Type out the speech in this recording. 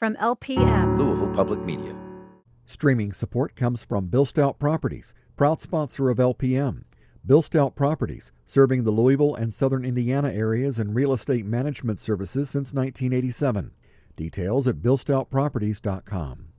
from LPM. Louisville Public Media. Streaming support comes from Bill Stout Properties, proud sponsor of LPM. Bill Stout Properties, serving the Louisville and southern Indiana areas in real estate management services since 1987. Details at billstoutproperties.com.